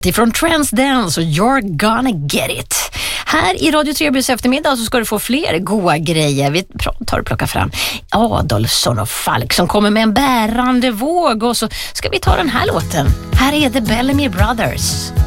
Ifrån Transdance och You're Gonna Get It. Här i Radio Trebys eftermiddag så ska du få fler goa grejer. Vi tar och plockar fram Adolfsson och Falk som kommer med en bärande våg. Och så ska vi ta den här låten. Här är The Bellamy Brothers.